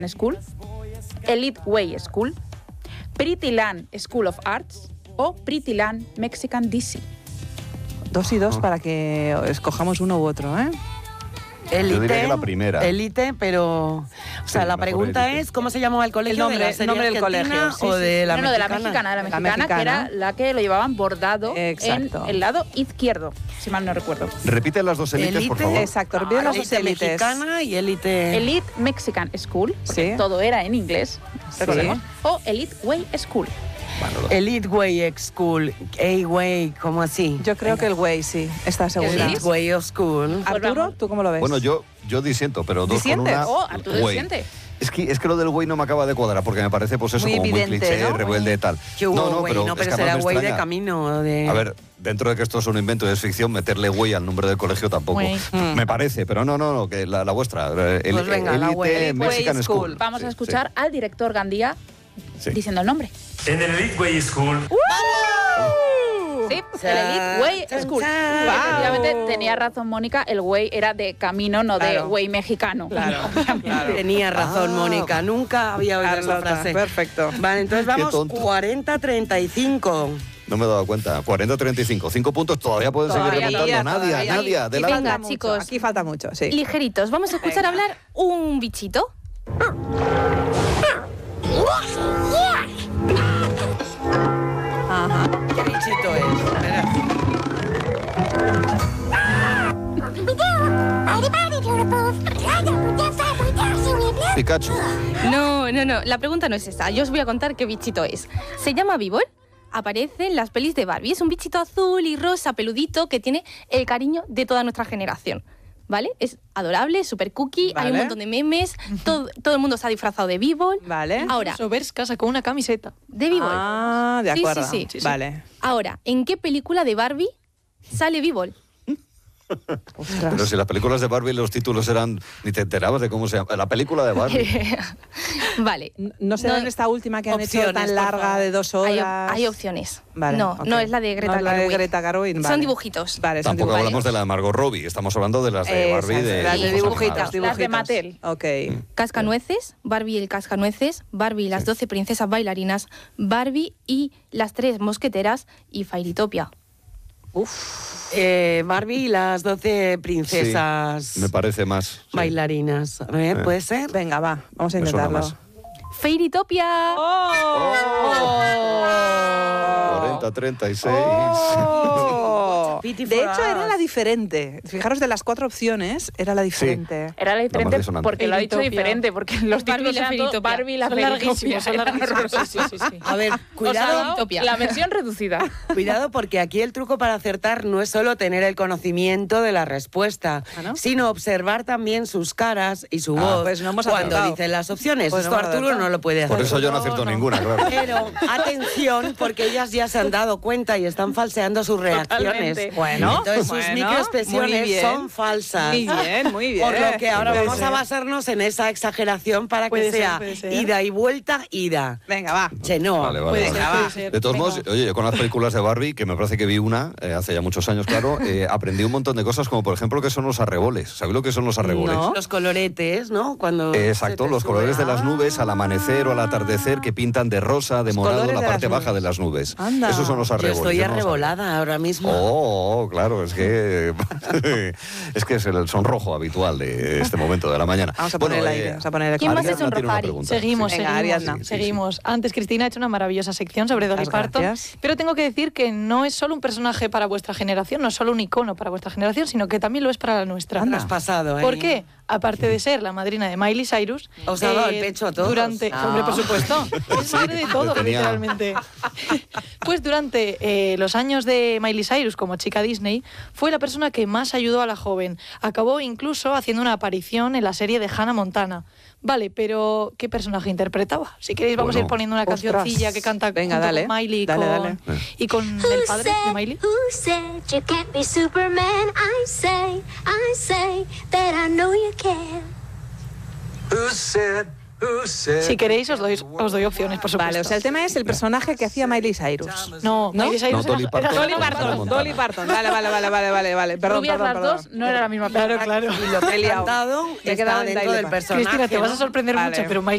School, Elite Way School, Pretty Land School of Arts o Pretty Land Mexican DC. 2 y 2 para que escojamos uno u otro, ¿eh? Elite, yo diría que la primera. Elite, pero... O sea, Sí, la pregunta Elite. es, ¿cómo se llamaba el colegio? El nombre del colegio, sí, o sí, de sí. la No, de la mexicana. mexicana, que era la que lo llevaban bordado Exacto. en el lado izquierdo, si mal no recuerdo. Repite las dos élites, por favor. Exacto, repite las dos Elite élites. mexicana y Elite... Elite Mexican School, porque Sí. todo era en inglés, recordemos, Sí. o Elite Way School. Bueno, Elite Way School, A-Way, ¿cómo así? Yo creo que el güey, sí, está segura. Elite Way of School. Arturo, vamos. ¿tú cómo lo ves? Bueno, yo disiento, pero 2 con ¿Disientes? una. Oh, Arturo güey. disiente. Es que lo del güey no me acaba de cuadrar, porque me parece pues eso Muy como evidente, muy cliché, ¿no? rebelde y tal. ¿Qué hubo, güey? No, es pero que será además me güey de extraña. camino. De... A ver, dentro de que esto es un invento de ficción, meterle güey al nombre del colegio tampoco. Güey. Me parece, pero no, que la vuestra. Pues venga, la güey. Elite Elite Mexican Way School. School. Vamos Sí, a escuchar al director Gandía sí. diciendo el nombre. En el Elite Way School. Sí, Chan, el Elite Way chan, School. chan. Porque Wow. efectivamente tenía razón Mónica, el güey era de camino, no de Claro. güey mexicano. Claro, claro. Tenía razón, Mónica. Nunca había oído esa Carlota, frase. perfecto. Vale, entonces Qué vamos tonto. 40-35. No me he dado cuenta. 40-35. 5 puntos todavía pueden seguir Todavía, remontando. todavía. Nadie, Y adelante. venga, mucho, chicos. Aquí falta mucho, sí. Ligeritos, vamos a escuchar Venga. hablar un bichito. Ajá. ¿Qué bichito es? Espera. Pikachu. No, la pregunta no es esa. Yo os voy a contar qué bichito es. Se llama Bibol. Aparece en las pelis de Barbie. Es un bichito azul y rosa, peludito, que tiene el cariño de toda nuestra generación. ¿Vale? Es adorable, súper cookie, hay un Vale. montón de memes, todo el mundo se ha disfrazado de Bibol. Vale. Ahora, Sobersca sacó una camiseta. de Bibol. Ah, de Sí, acuerdo. sí. Vale. Ahora, ¿en qué película de Barbie sale Bibol? Ostras. Pero si las películas de Barbie los títulos eran... Ni te enterabas de cómo se llama. La película de Barbie. Vale. ¿No será No- en esta última que han hecho Opciones, tan por larga favor. de 2 Hay, horas? hay opciones. Vale, no, ok. no es la de Greta No es la de Gerwig. Greta Gerwig, vale. Son dibujitos. Vale, son Tampoco dibujitos. hablamos de la de Margot Robbie. Estamos hablando de las de Barbie. Exacto, De las de dibujitos, animadas. Las de Mattel. Ok. Cascanueces, Barbie y el cascanueces, Barbie y las 12 princesas bailarinas, Barbie y las 3 mosqueteras y Fairytopia. Barbie y las 12 princesas Sí, me parece más. sí. bailarinas. A ver, ¿puede ser? Venga, va, vamos a Me suena intentarlo. más. ¡Fairytopia! ¡Oh! 40-36. ¡Oh! Pity De for hecho, era us. la diferente. Fijaros, de las 4 opciones, era la diferente. Era la más diferente resonante. porque lo ha dicho Fairytopia. diferente, porque los Barbie títulos y la eran todo Fairytopia. Barbie y la Son Fairytopia. larguísimos, son larguísimos. Sí. A ver, Os ha cuidado, dado Fairytopia. la versión reducida. cuidado, porque aquí el truco para acertar no es solo tener el conocimiento de la respuesta, ¿Ah, no? sino observar también sus caras y su voz pues no hemos cuando acertado. dicen las opciones. Pues no Esto hemos Arturo acertado. no lo puede hacer. Por eso yo no acierto ninguna, claro. Pero atención, porque ellas ya se han dado cuenta y están falseando sus reacciones. Totalmente. Bueno, Entonces sus bueno, microexpresiones muy bien. son falsas. Muy bien, muy bien. Por lo que ahora Puede vamos ser. a basarnos en esa exageración para Puede que ser, sea puede ser. ida y vuelta, ida. Venga, va. Chenoa. Vale, vale, Puede vale. ser, va. puede ser. De todos Venga. modos, oye, yo con las películas de Barbie, que me parece que vi una hace ya muchos años, claro, aprendí un montón de cosas, como por ejemplo, qué son los arreboles. ¿Sabéis lo que son los arreboles? No. Los coloretes, ¿no? Cuando Exacto, se te los sube. colores de las nubes al amanecer o al atardecer que pintan de rosa, de Los morado colores la de parte las baja nubes. de las nubes. Anda. Esos son los Yo arreboles. estoy yo no los arrebolada ahora mismo. Oh, claro, es que es que es el sonrojo habitual de este momento de la mañana. Vamos a poner el aire, vamos a poner el ¿Quién más aire. se Ariadna tiene una sonrojari? pregunta. Seguimos, Sí. Venga, seguimos, Ariadna. Sí, sí, seguimos. Antes Cristina ha hecho una maravillosa sección sobre Dolly Muchas Parton, gracias. pero tengo que decir que no es solo un personaje para vuestra generación, no es solo un icono para vuestra generación, sino que también lo es para la nuestra. Has pasado, ¿eh? ¿Por qué? Aparte de ser la madrina de Miley Cyrus, Os ha dado el pecho a todos. Durante, Ah. hombre, por supuesto, es madre de todo, tenía- literalmente. Pues durante los años de Miley Cyrus como chica Disney, fue la persona que más ayudó a la joven. Acabó incluso haciendo una aparición en la serie de Hannah Montana. Vale, pero ¿qué personaje interpretaba? Si queréis vamos a ir Bueno, poniendo una ostras. cancioncilla que canta Venga, junto dale, con Miley dale, con- dale. y con el padre de Miley. Who said you can't be Superman? I say that I know you can. Si queréis os doy opciones, por supuesto. Vale, o sea, el tema es el personaje que hacía Miley Cyrus. No, ¿No? Miley Cyrus No, Dolly era- Parton. era Dolly Parton. Parton. Montana. Dolly Parton. Vale. Perdón, Rubias las perdón. dos, no era la misma Claro, persona. claro. Y lo que he liado. Cantado Me he está quedado en dentro Dolly del Parton. personaje. Cristina, te vas a ¿no? sorprender Vale. mucho, pero Miley